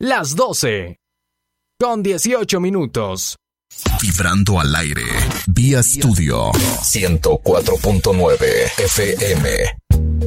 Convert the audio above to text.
las 12 con 18 minutos. Vibrando al aire, vía estudio 104.9 FM.